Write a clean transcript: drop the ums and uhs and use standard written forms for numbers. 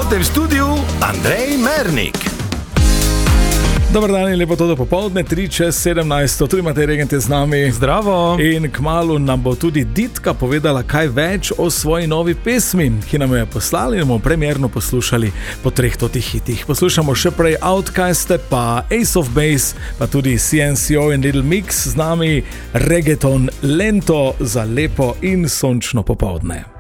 gostem studiu Andrej Mernik. Dobar dan in lepo to do popoldne, 3:17, tu imate regente z nami. Zdravo. In kmalu nam bo tudi Ditka povedala kaj več o svoji novi pesmi, ki nam jo je poslali in bomo premierno poslušali po 3 hitih. Poslušamo še prej Outcaste, pa Ace of Base, pa tudi CNCO in Little Mix z nami, reggaeton lento za lepo in sončno popoldne.